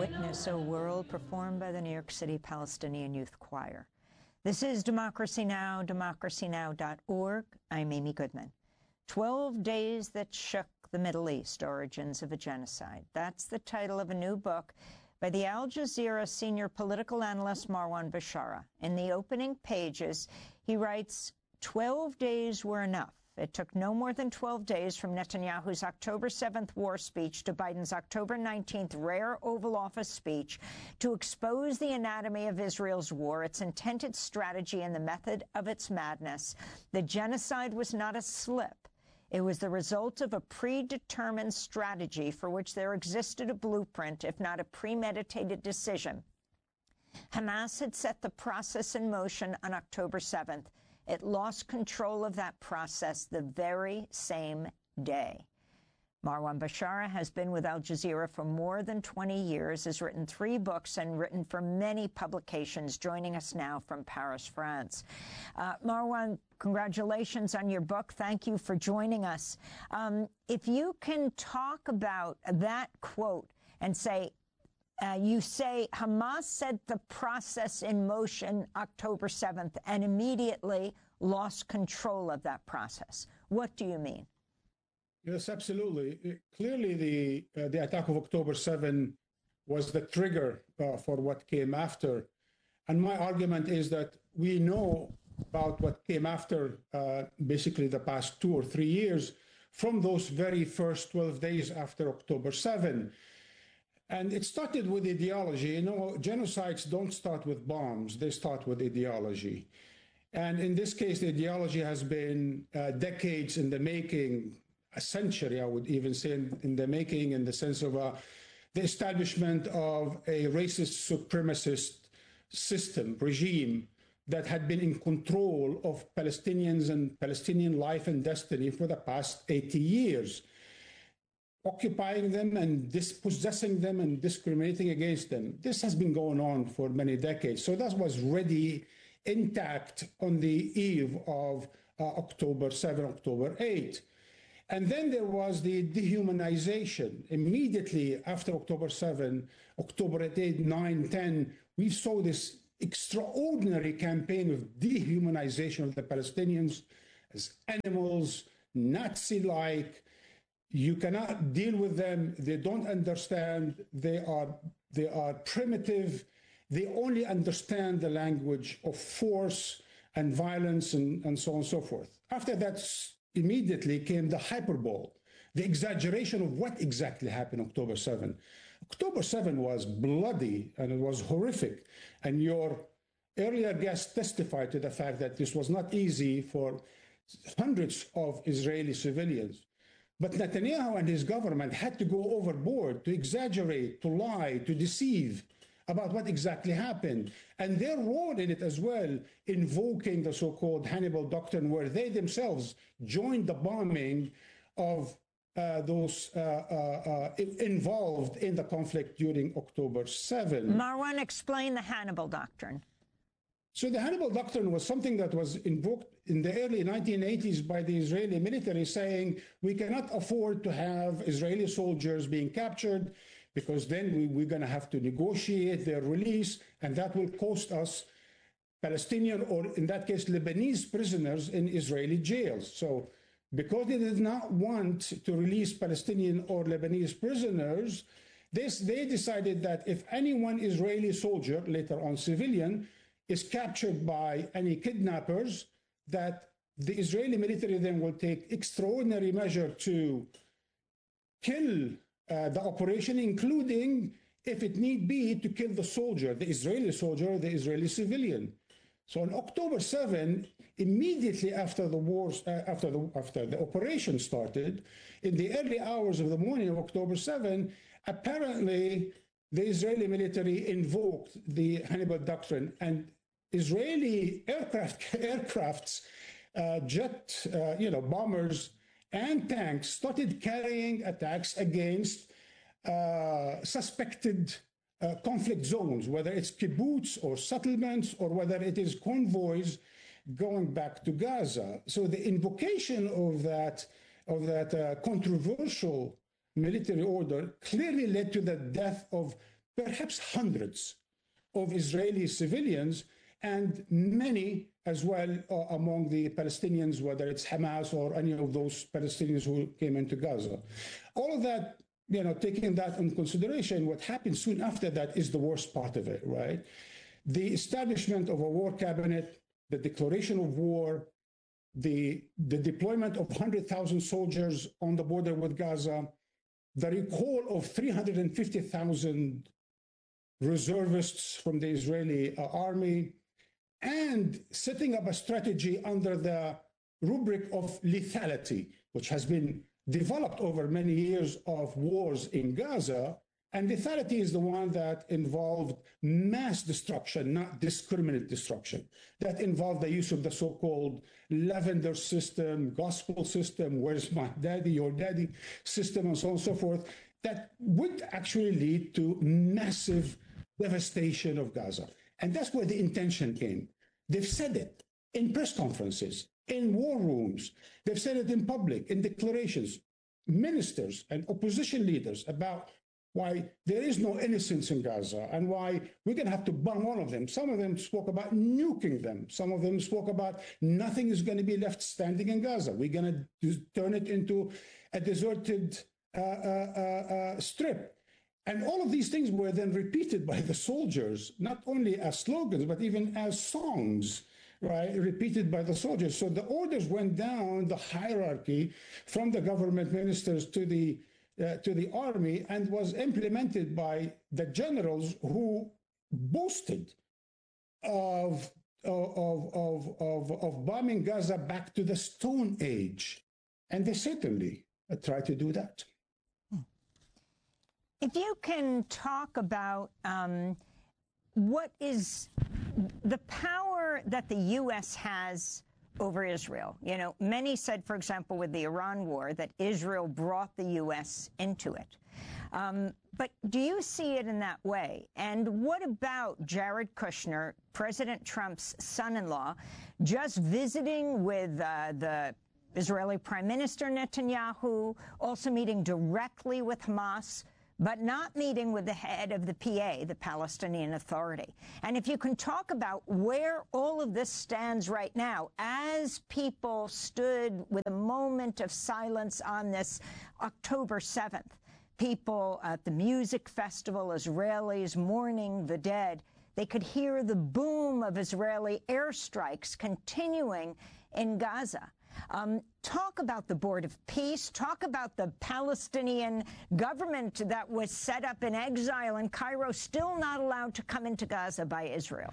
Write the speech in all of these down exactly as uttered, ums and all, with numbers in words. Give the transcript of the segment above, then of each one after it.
Witness, O World, performed by the New York City Palestinian Youth Choir. This is Democracy Now!, democracy now dot org. I'm Amy Goodman. Twelve Days That Shook the Middle East, Origins of a Genocide. That's the title of a new book by the Al Jazeera senior political analyst Marwan Bashara. In the opening pages, he writes, twelve days were enough. It took no more than twelve days from Netanyahu's October seventh war speech to Biden's October nineteenth rare Oval Office speech to expose the anatomy of Israel's war, its intended strategy, and the method of its madness. The genocide was not a slip. It was the result of a predetermined strategy for which there existed a blueprint, if not a premeditated decision. Hamas had set the process in motion on October seventh. It lost control of that process the very same day. Marwan Bashara has been with Al Jazeera for more than twenty years, has written three books and written for many publications, joining us now from Paris, France. Uh, Marwan, congratulations on your book. Thank you for joining us. Um, if you can talk about that quote and say, Uh, you say Hamas set the process in motion October seventh and immediately lost control of that process. What do you mean? Yes, absolutely. It, clearly, the uh, the attack of October seventh was the trigger uh, for what came after. And my argument is that we know about what came after uh, basically the past two or three years from those very first twelve days after October seventh. And it started with ideology. You know, genocides don't start with bombs, they start with ideology. And in this case, the ideology has been uh, decades in the making, a century, I would even say, in, in the making, in the sense of uh, the establishment of a racist supremacist system, regime, that had been in control of Palestinians and Palestinian life and destiny for the past eighty years. Occupying them and dispossessing them and discriminating against them. This has been going on for many decades. So that was ready, intact on the eve of uh, October seventh, October eighth. And then there was the dehumanization. Immediately after October seventh, October eighth, nine, ten, we saw this extraordinary campaign of dehumanization of the Palestinians as animals, Nazi-like. You cannot deal with them. They don't understand. They are, they are primitive. They only understand the language of force and violence and, and so on and so forth. After that, immediately came the hyperbole, the exaggeration of what exactly happened October seventh. October seventh was bloody and it was horrific. And your earlier guest testified to the fact that this was not easy for hundreds of Israeli civilians. But Netanyahu and his government had to go overboard, to exaggerate, to lie, to deceive about what exactly happened. And their role in it as well, invoking the so-called Hannibal Doctrine, where they themselves joined the bombing of uh, those uh, uh, uh, involved in the conflict during October seventh. Marwan, explain the Hannibal Doctrine. So the Hannibal Doctrine was something that was invoked in the early nineteen eighties by the Israeli military, saying we cannot afford to have Israeli soldiers being captured because then we, we're going to have to negotiate their release, and that will cost us Palestinian, or in that case, Lebanese prisoners in Israeli jails. So because they did not want to release Palestinian or Lebanese prisoners, this, they decided that if any one Israeli soldier, later on civilian, is captured by any kidnappers, that the Israeli military then will take extraordinary measure to kill uh, the operation, including, if it need be, to kill the soldier, the Israeli soldier, or the Israeli civilian. So on October seventh, immediately after the wars, uh, after the after the operation started, in the early hours of the morning of October seventh, apparently the Israeli military invoked the Hannibal Doctrine, and Israeli aircraft, aircrafts, uh, jet, uh, you know, bombers and tanks started carrying attacks against uh, suspected uh, conflict zones, whether it's kibbutz or settlements or whether it is convoys going back to Gaza. So the invocation of that, of that uh, controversial military order clearly led to the death of perhaps hundreds of Israeli civilians, and many as well uh, among the Palestinians, whether it's Hamas or any of those Palestinians who came into Gaza. All of that, you know, taking that into consideration, what happened soon after that is the worst part of it, right? The establishment of a war cabinet, the declaration of war, the, the deployment of one hundred thousand soldiers on the border with Gaza, the recall of three hundred fifty thousand reservists from the Israeli uh, army, and setting up a strategy under the rubric of lethality, which has been developed over many years of wars in Gaza. And lethality is the one that involved mass destruction, not discriminate destruction, that involved the use of the so-called lavender system, gospel system, where's my daddy, your daddy system, and so on and so forth, that would actually lead to massive devastation of Gaza. And that's where the intention came. They've said it in press conferences, in war rooms. They've said it in public, in declarations, ministers and opposition leaders about why there is no innocence in Gaza and why we're going to have to bomb all of them. Some of them spoke about nuking them. Some of them spoke about nothing is going to be left standing in Gaza. We're going to turn it into a deserted uh, uh, uh, strip. And all of these things were then repeated by the soldiers, not only as slogans, but even as songs, right, repeated by the soldiers. So the orders went down the hierarchy from the government ministers to the uh, to the army and was implemented by the generals who boasted of, of, of, of, of bombing Gaza back to the Stone Age. And they certainly tried to do that. If you can talk about um, what is the power that the U S has over Israel. You know, many said, for example, with the Iran war, that Israel brought the U S into it. Um, but do you see it in that way? And what about Jared Kushner, President Trump's son-in-law, just visiting with uh, the Israeli Prime Minister Netanyahu, also meeting directly with Hamas, but not meeting with the head of the P A, the Palestinian Authority? And if you can talk about where all of this stands right now, as people stood with a moment of silence on this October seventh, people at the music festival, Israelis mourning the dead, they could hear the boom of Israeli airstrikes continuing in Gaza. Um, talk about the Board of Peace. Talk about the Palestinian government that was set up in exile in Cairo, still not allowed to come into Gaza by Israel.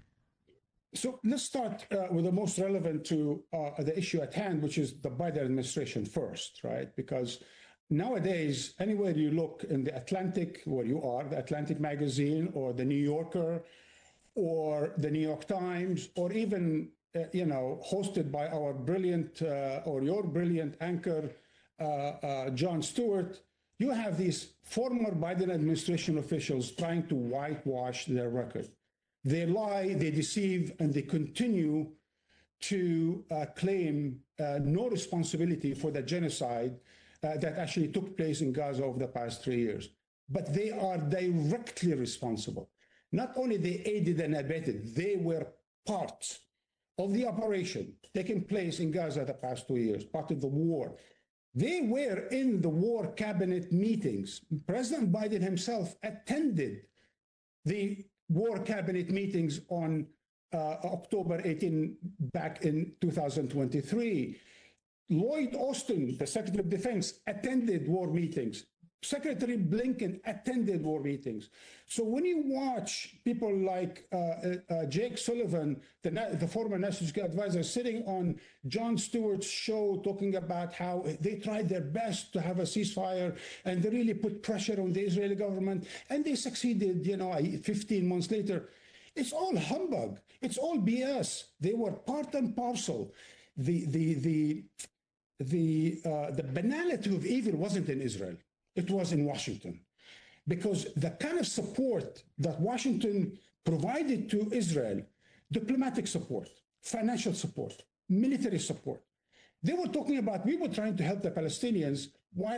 So let's start uh, with the most relevant to uh, the issue at hand, which is the Biden administration first, right? Because nowadays, anywhere you look in the Atlantic, where you are, the Atlantic magazine or the New Yorker or the New York Times, or even Uh, you know, hosted by our brilliant uh, or your brilliant anchor, uh, uh, Jon Stewart, you have these former Biden administration officials trying to whitewash their record. They lie, they deceive, and they continue to uh, claim uh, no responsibility for the genocide uh, that actually took place in Gaza over the past three years. But they are directly responsible. Not only they aided and abetted, they were part of the operation taking place in Gaza the past two years, part of the war. They were in the war cabinet meetings. President Biden himself attended the war cabinet meetings on uh, October eighteenth back in two thousand twenty-three. Lloyd Austin, the Secretary of Defense, attended war meetings. Secretary Blinken attended war meetings. So when you watch people like uh, uh, Jake Sullivan, the, the former National Security Advisor, sitting on Jon Stewart's show talking about how they tried their best to have a ceasefire and they really put pressure on the Israeli government and they succeeded, you know, fifteen months later, it's all humbug. It's all B S. They were part and parcel. The, the, the, the, uh, the banality of evil wasn't in Israel. It was in Washington, because the kind of support that Washington provided to Israel, diplomatic support, financial support, military support, they were talking about, we were trying to help the Palestinians while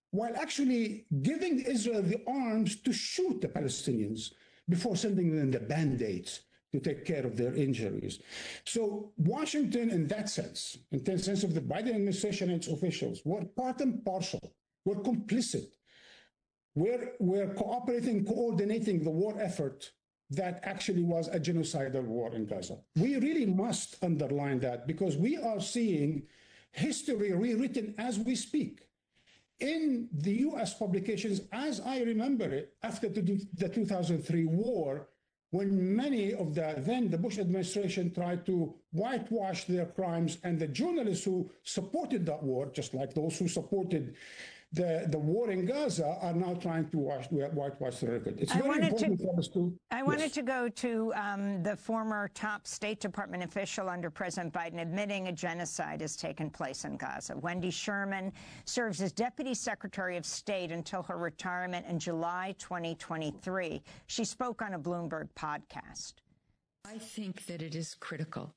while actually giving Israel the arms to shoot the Palestinians before sending them the Band-Aids to take care of their injuries. So Washington, in that sense, in the sense of the Biden administration and its officials, were part and parcel, were complicit, were, were cooperating, coordinating the war effort that actually was a genocidal war in Gaza. We really must underline that, because we are seeing history rewritten as we speak. In the U S publications, as I remember it, after the, the two thousand three war, when many of the, then the Bush administration tried to whitewash their crimes, and the journalists who supported that war, just like those who supported the, the war in Gaza, are now trying to wash, whitewash the record. It's I very important to, for us to... I yes. wanted to go to um, the former top State Department official under President Biden admitting a genocide has taken place in Gaza. Wendy Sherman serves as Deputy Secretary of State until her retirement in July twenty twenty-three. She spoke on a Bloomberg podcast. I think that it is critical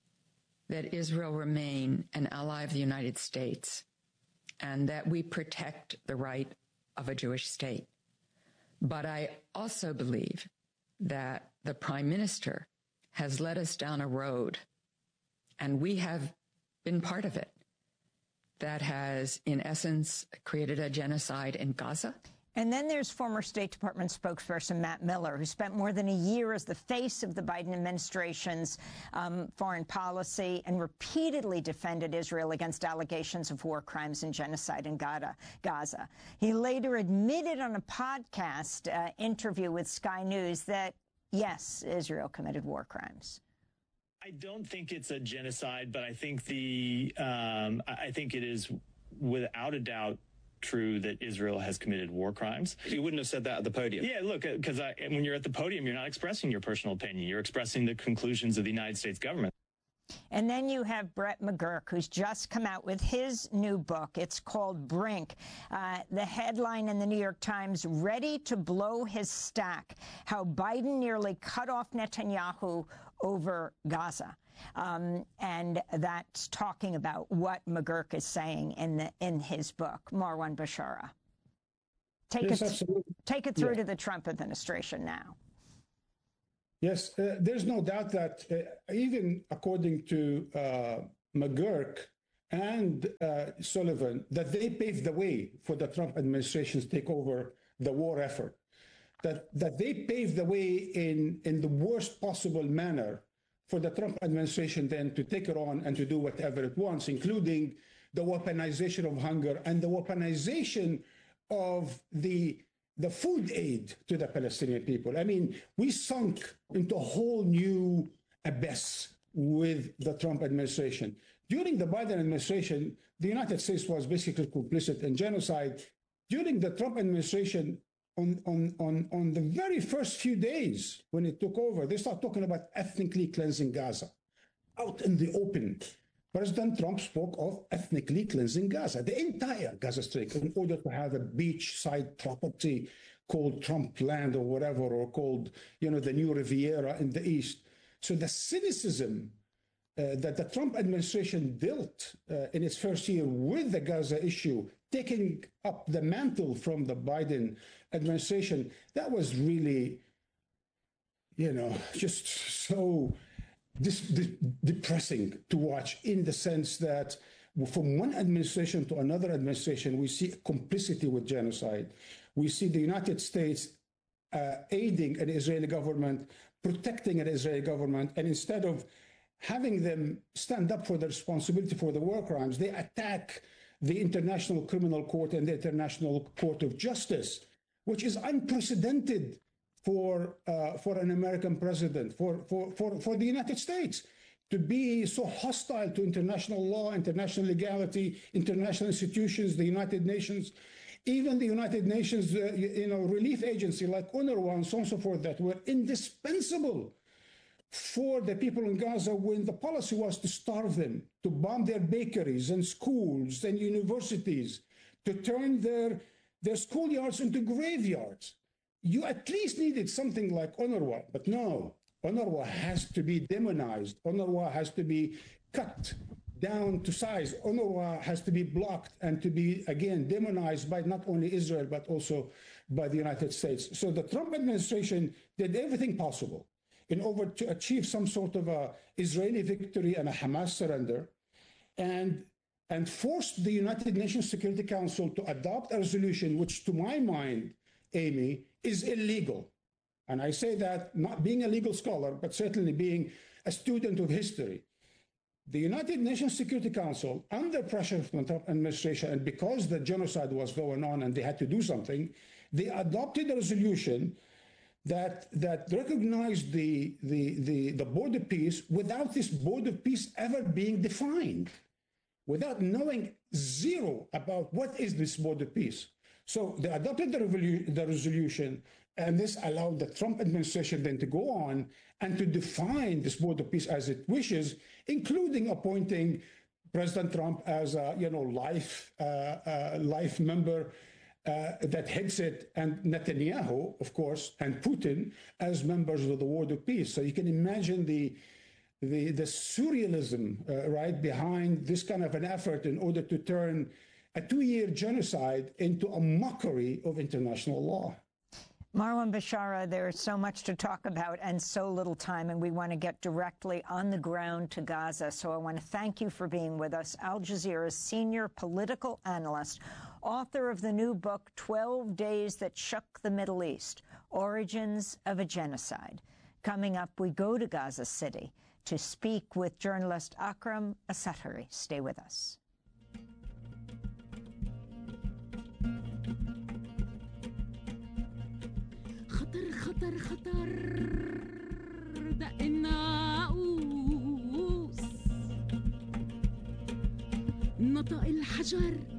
that Israel remain an ally of the United States, and that we protect the right of a Jewish state. But I also believe that the Prime Minister has led us down a road, and we have been part of it, that has, in essence, created a genocide in Gaza. And then there's former State Department spokesperson Matt Miller, who spent more than a year as the face of the Biden administration's um, foreign policy and repeatedly defended Israel against allegations of war crimes and genocide in Gaza. He later admitted on a podcast uh, interview with Sky News that, yes, Israel committed war crimes. I don't think it's a genocide, but I think the um, I think it is without a doubt true that Israel has committed war crimes. You wouldn't have said that at the podium. Yeah, look, because when you're at the podium, you're not expressing your personal opinion. You're expressing the conclusions of the United States government. And then you have Brett McGurk, who's just come out with his new book. It's called Brink. Uh, the headline in the New York Times, Ready to Blow His Stack, How Biden Nearly Cut Off Netanyahu Over Gaza. Um, and that's talking about what McGurk is saying in the, in his book. Marwan Bashara. Take, yes, it, take it through yeah. to the Trump administration now. Yes, uh, there's no doubt that uh, even according to uh, McGurk and uh, Sullivan, that they paved the way for the Trump administration to take over the war effort, that, that they paved the way in, in the worst possible manner for the Trump administration then to take it on and to do whatever it wants, including the weaponization of hunger and the weaponization of the the food aid to the Palestinian people. I mean, we sunk into a whole new abyss with the Trump administration. During the Biden administration, the United States was basically complicit in genocide. During the Trump administration, on, on, on, on the very first few days when it took over, they started talking about ethnically cleansing Gaza out in the open. President Trump spoke of ethnically cleansing Gaza, the entire Gaza Strip, in order to have a beachside property called Trump land or whatever, or called, you know, the new Riviera in the East. So the cynicism uh, that the Trump administration built uh, in its first year with the Gaza issue, taking up the mantle from the Biden administration, that was really, you know, just so This, this depressing to watch, in the sense that from one administration to another administration, we see complicity with genocide. We see the United States uh, aiding an Israeli government, protecting an Israeli government, and instead of having them stand up for the responsibility for the war crimes, they attack the International Criminal Court and the International Court of Justice, which is unprecedented for uh, for an American president, for, for, for, for the United States, to be so hostile to international law, international legality, international institutions, the United Nations, even the United Nations, uh, you know, relief agency like UNRWA and so on and so forth, that were indispensable for the people in Gaza when the policy was to starve them, to bomb their bakeries and schools and universities, to turn their, their schoolyards into graveyards. You at least needed something like UNRWA, but no, UNRWA has to be demonized. UNRWA has to be cut down to size. UNRWA has to be blocked and to be, again, demonized by not only Israel, but also by the United States. So the Trump administration did everything possible in order to achieve some sort of a Israeli victory and a Hamas surrender, and, and forced the United Nations Security Council to adopt a resolution which, to my mind, Amy, is illegal. And I say that not being a legal scholar, but certainly being a student of history. The United Nations Security Council, under pressure from the Trump administration, and because the genocide was going on and they had to do something, they adopted a resolution that, that recognized the, the, the, the board of peace without this board of peace ever being defined, without knowing zero about what is this board of peace. So they adopted the, revolu- the resolution, and this allowed the Trump administration then to go on and to define this board of peace as it wishes, including appointing President Trump as a you know life uh, uh, life member uh, that heads it, and Netanyahu, of course, and Putin as members of the board of peace. So you can imagine the the, the surrealism uh, right behind this kind of an effort in order to turn a two-year genocide into a mockery of international law. Marwan Bashara, there is so much to talk about and so little time, and we want to get directly on the ground to Gaza. So I want to thank you for being with us. Al Jazeera's senior political analyst, author of the new book, twelve days That Shook the Middle East, Origins of a Genocide. Coming up, we go to Gaza City to speak with journalist Akram Asatari. Stay with us. خطر خطر خطر دق الناقوس نطق الحجر